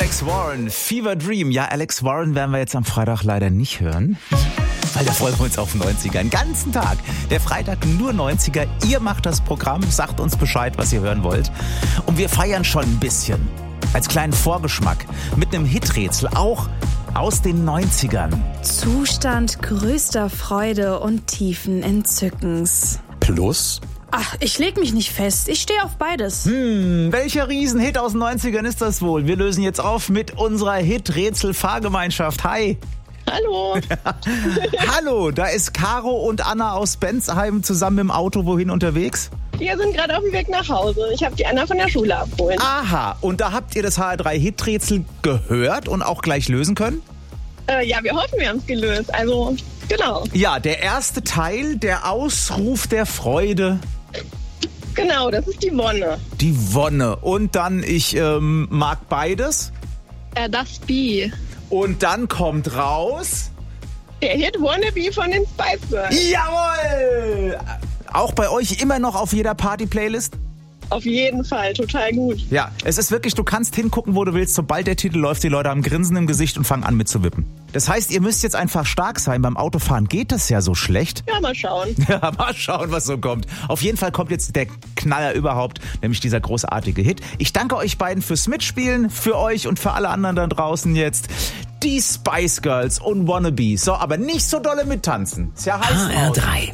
Alex Warren, Fever Dream. Ja, Alex Warren werden wir jetzt am Freitag leider nicht hören. Weil da freuen wir uns auf 90er. Den ganzen Tag. Der Freitag nur 90er. Ihr macht das Programm, sagt uns Bescheid, was ihr hören wollt. Und wir feiern schon ein bisschen. Als kleinen Vorgeschmack. Mit einem Hiträtsel. Auch aus den 90ern. Zustand größter Freude und tiefen Entzückens. Plus? Ach, ich leg mich nicht fest. Ich stehe auf beides. Welcher Riesenhit aus den 90ern ist das wohl? Wir lösen jetzt auf mit unserer Hit-Rätsel-Fahrgemeinschaft. Hi. Hallo. Hallo, da ist Caro und Anna aus Bensheim zusammen im Auto. Wohin unterwegs? Wir sind gerade auf dem Weg nach Hause. Ich habe die Anna von der Schule abgeholt. Aha, und da habt ihr das HR3-Hit-Rätsel gehört und auch gleich lösen können? Ja, wir hoffen, wir haben es gelöst. Also, genau. Ja, der erste Teil, der Ausruf der Freude. Genau, das ist die Wonne. Die Wonne. Und dann, ich mag beides. Das Bi. Und dann kommt raus... Der Hit Wannabe von den Spice Girls. Jawohl! Auch bei euch immer noch auf jeder Party-Playlist? Auf jeden Fall, total gut. Ja, es ist wirklich, du kannst hingucken, wo du willst. Sobald der Titel läuft, die Leute haben Grinsen im Gesicht und fangen an mitzuwippen. Das heißt, ihr müsst jetzt einfach stark sein. Beim Autofahren geht das ja so schlecht. Ja, mal schauen. Ja, mal schauen, was so kommt. Auf jeden Fall kommt jetzt der Knaller überhaupt, nämlich dieser großartige Hit. Ich danke euch beiden fürs Mitspielen, für euch und für alle anderen da draußen jetzt. Die Spice Girls und Wannabe. So, aber nicht so dolle mittanzen. Ist ja heiß. HR3.